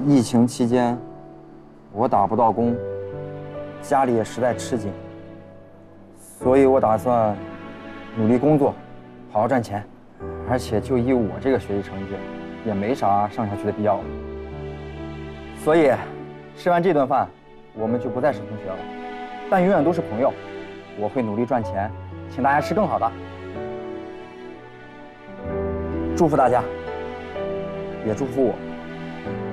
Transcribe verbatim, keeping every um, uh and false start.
疫情期间，我打不到工，家里也实在吃紧，所以我打算努力工作，好好赚钱。而且就以我这个学习成绩，也没啥上下去的必要了。所以，吃完这顿饭，我们就不再是同学了，但永远都是朋友。我会努力赚钱，请大家吃更好的。祝福大家，也祝福我。